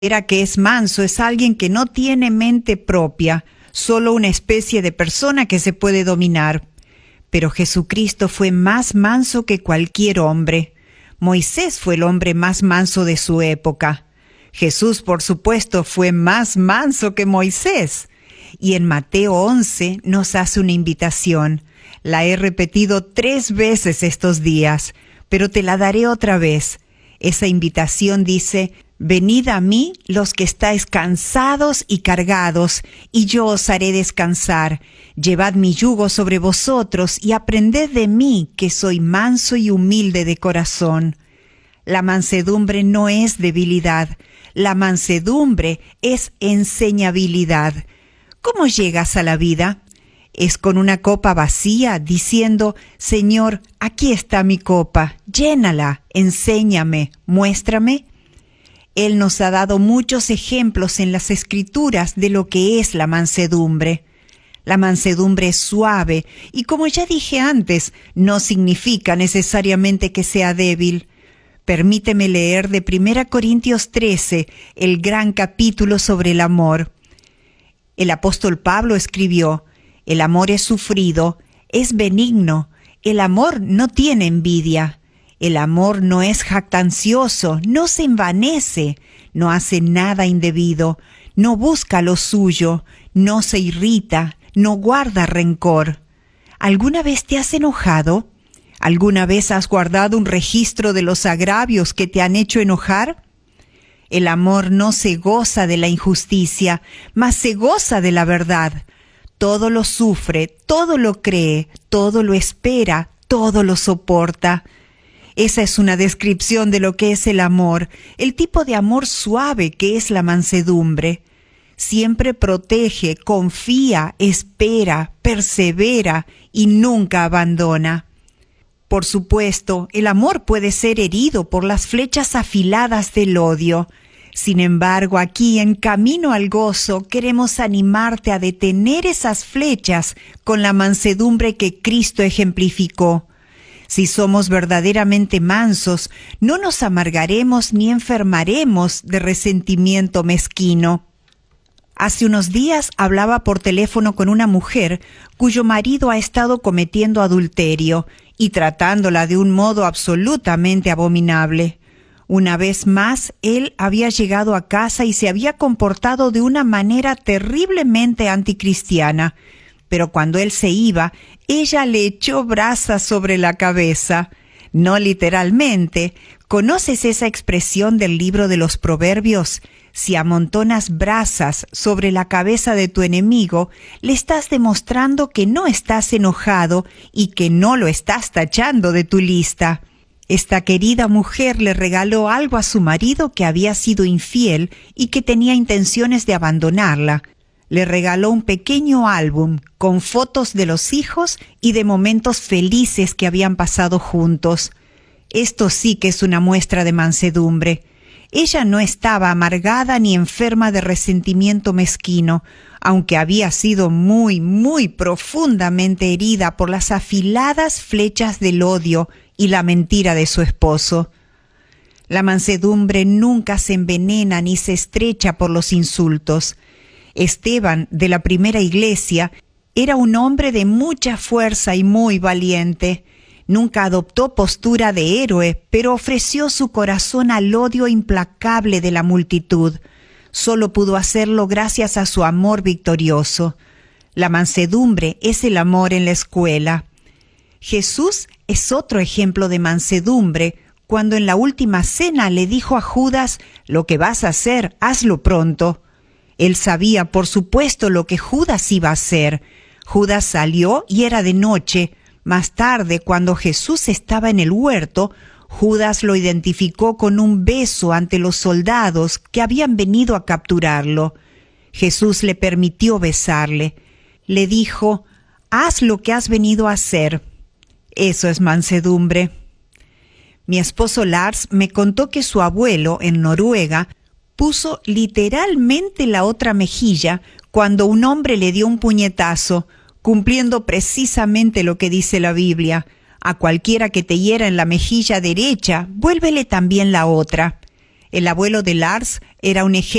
Era que es manso, es alguien que no tiene mente propia, solo una especie de persona que se puede dominar. Pero Jesucristo fue más manso que cualquier hombre. Moisés fue el hombre más manso de su época. Jesús, por supuesto, fue más manso que Moisés. Y en Mateo 11 nos hace una invitación. La he repetido 3 veces estos días, pero te la daré otra vez. Esa invitación dice: venid a mí los que estáis cansados y cargados, y yo os haré descansar. Llevad mi yugo sobre vosotros y aprended de mí, que soy manso y humilde de corazón. La mansedumbre no es debilidad, la mansedumbre es enseñabilidad. ¿Cómo llegas a la vida? Es con una copa vacía, diciendo: Señor, aquí está mi copa, llénala, enséñame, muéstrame. Él nos ha dado muchos ejemplos en las Escrituras de lo que es la mansedumbre. La mansedumbre es suave y, como ya dije antes, no significa necesariamente que sea débil. Permíteme leer de 1 Corintios 13, el gran capítulo sobre el amor. El apóstol Pablo escribió: el amor es sufrido, es benigno, el amor no tiene envidia. El amor no es jactancioso, no se envanece, no hace nada indebido, no busca lo suyo, no se irrita, no guarda rencor. ¿Alguna vez te has enojado? ¿Alguna vez has guardado un registro de los agravios que te han hecho enojar? El amor no se goza de la injusticia, mas se goza de la verdad. Todo lo sufre, todo lo cree, todo lo espera, todo lo soporta. Esa es una descripción de lo que es el amor, el tipo de amor suave que es la mansedumbre. Siempre protege, confía, espera, persevera y nunca abandona. Por supuesto, el amor puede ser herido por las flechas afiladas del odio. Sin embargo, aquí en Camino al Gozo queremos animarte a detener esas flechas con la mansedumbre que Cristo ejemplificó. Si somos verdaderamente mansos, no nos amargaremos ni enfermaremos de resentimiento mezquino. Hace unos días hablaba por teléfono con una mujer cuyo marido ha estado cometiendo adulterio y tratándola de un modo absolutamente abominable. Una vez más, él había llegado a casa y se había comportado de una manera terriblemente anticristiana. Pero cuando él se iba, ella le echó brasas sobre la cabeza. No literalmente. ¿Conoces esa expresión del libro de los Proverbios? Si amontonas brasas sobre la cabeza de tu enemigo, le estás demostrando que no estás enojado y que no lo estás tachando de tu lista. Esta querida mujer le regaló algo a su marido que había sido infiel y que tenía intenciones de abandonarla. Le regaló un pequeño álbum con fotos de los hijos y de momentos felices que habían pasado juntos. Esto sí que es una muestra de mansedumbre. Ella no estaba amargada ni enferma de resentimiento mezquino, aunque había sido muy, muy profundamente herida por las afiladas flechas del odio y la mentira de su esposo. La mansedumbre nunca se envenena ni se estrecha por los insultos. Esteban, de la primera iglesia, era un hombre de mucha fuerza y muy valiente. Nunca adoptó postura de héroe, pero ofreció su corazón al odio implacable de la multitud. Solo pudo hacerlo gracias a su amor victorioso. La mansedumbre es el amor en la escuela. Jesús es otro ejemplo de mansedumbre cuando en la última cena le dijo a Judas: «Lo que vas a hacer, hazlo pronto». Él sabía, por supuesto, lo que Judas iba a hacer. Judas salió y era de noche. Más tarde, cuando Jesús estaba en el huerto, Judas lo identificó con un beso ante los soldados que habían venido a capturarlo. Jesús le permitió besarle. Le dijo: «Haz lo que has venido a hacer». Eso es mansedumbre. Mi esposo Lars me contó que su abuelo, en Noruega, puso literalmente la otra mejilla cuando un hombre le dio un puñetazo, cumpliendo precisamente lo que dice la Biblia: a cualquiera que te hiera en la mejilla derecha, vuélvele también la otra. El abuelo de Lars era un ejemplo